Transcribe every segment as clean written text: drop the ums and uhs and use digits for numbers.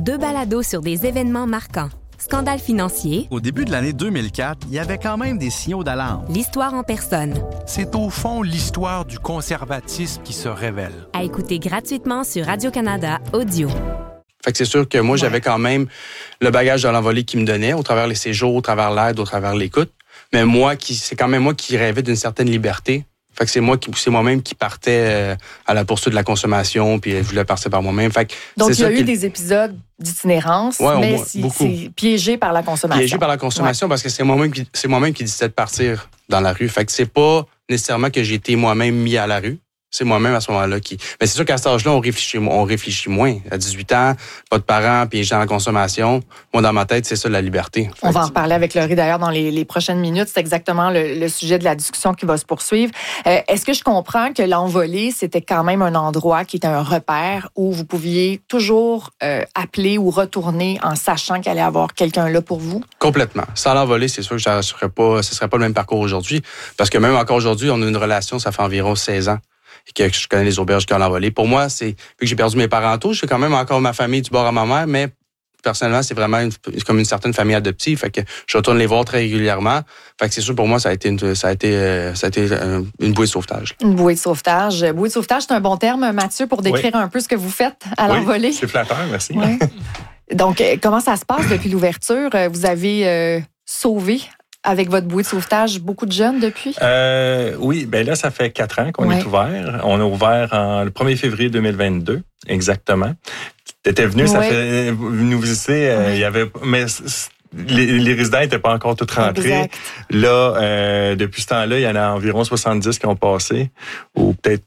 2 balados sur des événements marquants. Scandale financier. Au début de l'année 2004, il y avait quand même des signaux d'alarme. L'histoire en personne. C'est au fond l'histoire du conservatisme qui se révèle. À écouter gratuitement sur Radio-Canada Audio. Fait que c'est sûr que moi, j'avais quand même le bagage de l'envolée qui me donnait, au travers les séjours, au travers l'aide, au travers l'écoute. Mais c'est quand même moi qui rêvais d'une certaine liberté. Fait que c'est moi-même qui partais à la poursuite de la consommation, puis je voulais partir par moi-même. Fait que donc, il y a eu des épisodes d'itinérance, mais c'est piégé par la consommation. Piégé par la consommation, parce que c'est moi-même qui décidais de partir dans la rue. Fait que c'est pas nécessairement que j'ai été moi-même mis à la rue. C'est moi-même à ce moment-là qui... Mais c'est sûr qu'à cet âge-là, on réfléchit moins. À 18 ans, pas de parents, puis gens en consommation. Moi, dans ma tête, c'est ça, la liberté. On va en reparler avec Laurie, d'ailleurs, dans les prochaines minutes. C'est exactement le sujet de la discussion qui va se poursuivre. Est-ce que je comprends que l'envolée, c'était quand même un endroit qui était un repère où vous pouviez toujours appeler ou retourner en sachant qu'il allait y avoir quelqu'un là pour vous? Complètement. Sans l'envolée, c'est sûr que ce serait pas le même parcours aujourd'hui. Parce que même encore aujourd'hui, on a une relation, ça fait environ 16 ans. Et que je connais les auberges qui ont l'envolée. Pour moi, vu que j'ai perdu mes parents tôt, j'ai quand même encore ma famille du bord à ma mère, mais personnellement, c'est vraiment comme une certaine famille adoptive. Fait que je retourne les voir très régulièrement. Fait que c'est sûr, pour moi, ça a été une bouée de sauvetage. Une bouée de sauvetage. Bouée de sauvetage, c'est un bon terme, Mathieu, pour décrire un peu ce que vous faites à l'envolée. Oui, c'est flatteur, merci. Oui. Donc, comment ça se passe depuis l'ouverture? Vous avez sauvé avec votre bouée de sauvetage, beaucoup de jeunes depuis? Oui, bien là, ça fait 4 ans qu'on est ouvert. On a ouvert le 1er février 2022, exactement. Tu étais venu, ça fait nous visiter, il y avait... Mais les résidents n'étaient pas encore tous rentrés. Exact. Là, depuis ce temps-là, il y en a environ 70 qui ont passé, ou peut-être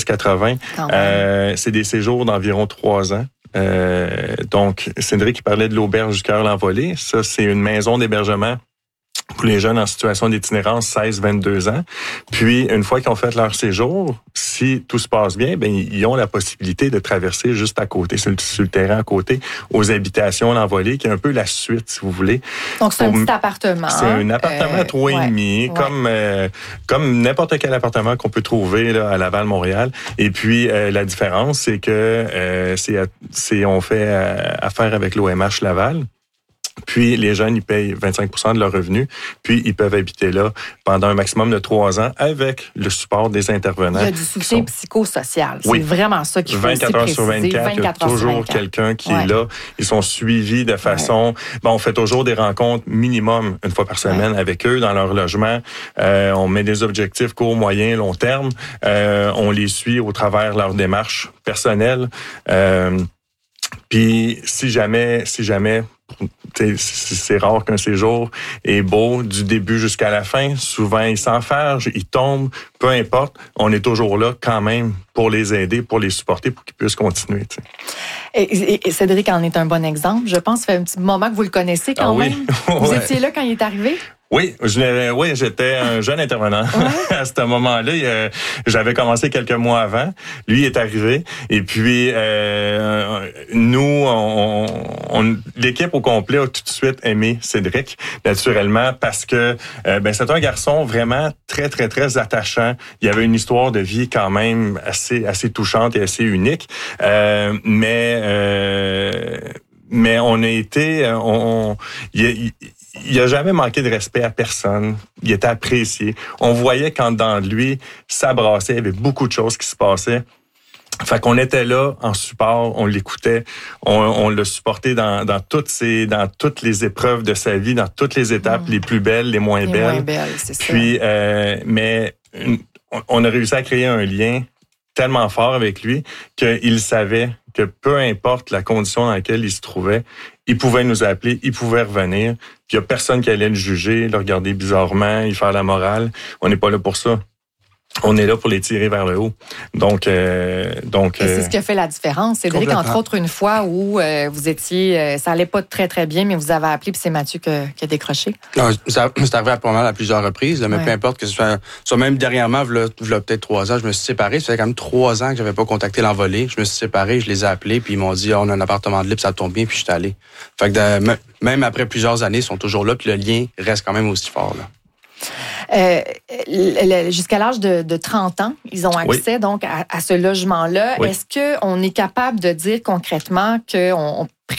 70-80. C'est des séjours d'environ 3 ans. Donc, Cédric qui parlait de l'auberge du Cœur l'Envolée. Ça, c'est une maison d'hébergement pour les jeunes en situation d'itinérance 16-22 ans. Puis, une fois qu'ils ont fait leur séjour, si tout se passe bien, ben ils ont la possibilité de traverser juste à côté, sur le terrain à côté, aux habitations l'envolée, qui est un peu la suite, si vous voulez. Donc, c'est un petit appartement. C'est un appartement à 3,5, comme n'importe quel appartement qu'on peut trouver là, à Laval, Montréal. Et puis, la différence, c'est que on fait affaire avec l'OMH Laval. Puis, les jeunes, ils payent 25% de leurs revenus. Puis, ils peuvent habiter là pendant un maximum de 3 ans avec le support des intervenants. Il y a du soutien psychosocial. C'est vraiment ça qu'il faut 24 heures sur 24, il y a toujours quelqu'un qui est là. Ils sont suivis de façon... Bon, on fait toujours des rencontres minimum une fois par semaine avec eux dans leur logement. On met des objectifs court, moyen, long terme. On les suit au travers de leur démarche personnelle. Puis, si jamais, c'est rare qu'un séjour est beau du début jusqu'à la fin. Souvent, ils s'enferment, ils tombent, peu importe. On est toujours là quand même pour les aider, pour les supporter, pour qu'ils puissent continuer. Et Cédric en est un bon exemple. Je pense que ça fait un petit moment que vous le connaissez quand même. Vous étiez là quand il est arrivé? Oui, j'étais un jeune intervenant à ce moment-là. J'avais commencé quelques mois avant. Lui est arrivé. Et puis, nous, l'équipe au complet a tout de suite aimé Cédric, naturellement, parce que c'est un garçon vraiment très, très, très attachant. Il y avait une histoire de vie quand même assez touchante et assez unique. Mais on a été... Il a jamais manqué de respect à personne. Il était apprécié. On voyait quand dans lui, ça brassait. Il y avait beaucoup de choses qui se passaient. Fait qu'on était là en support, on l'écoutait, on l'a supporté dans toutes les épreuves de sa vie, dans toutes les étapes, les plus belles, les moins belles. C'est ça. Puis, mais on a réussi à créer un lien tellement fort avec lui qu'il savait que peu importe la condition dans laquelle il se trouvait, il pouvait nous appeler, il pouvait revenir. Puis il n'y a personne qui allait le juger, le regarder bizarrement, y faire la morale. On n'est pas là pour ça. On est là pour les tirer vers le haut. Donc, et c'est ce qui a fait la différence. Cédric, entre autres, une fois où vous étiez, ça allait pas très, très bien, mais vous avez appelé, puis c'est Mathieu qui a décroché. Non, c'est arrivé à plusieurs reprises, là, mais peu importe que ce soit même dernièrement, v'là peut-être 3 ans, je me suis séparé. Ça fait quand même 3 ans que j'avais pas contacté l'envolée. Je me suis séparé, je les ai appelés, puis ils m'ont dit, on a un appartement de libre, ça tombe bien, puis je suis allé. Fait que même après plusieurs années, ils sont toujours là, puis le lien reste quand même aussi fort, là. Jusqu'à l'âge de 30 ans, ils ont accès donc à ce logement-là. Oui. Est-ce qu'on est capable de dire concrètement qu'on